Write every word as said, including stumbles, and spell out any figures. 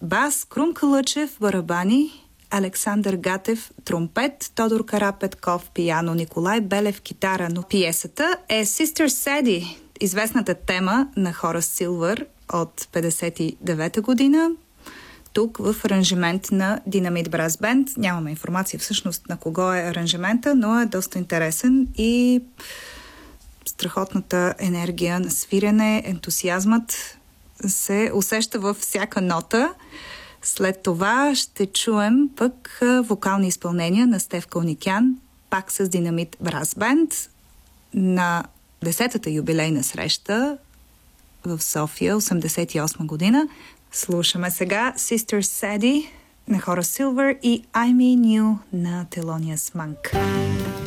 бас, Крумка Лъчев барабани, Александър Гатев тромпет, Тодор Карапетков пиано, Николай Белев китара. Но пиесата е Sister Sadie, известната тема на Хорас Силвър от петдесет и девета година. Тук в аранжимент на Dynamite Brass Band. Нямаме информация всъщност на кого е аранжимента, но е доста интересен и страхотната енергия на свирене, ентусиазмът се усеща във всяка нота. След това ще чуем пък вокални изпълнения на Стеф Кълникян, пак с Dynamite Brass Band на десетата юбилейна среща в София, осемдесет и осма година. Слушаме сега Sister Sadie на Хорас Силвър и I Me New на Thelonious Monk.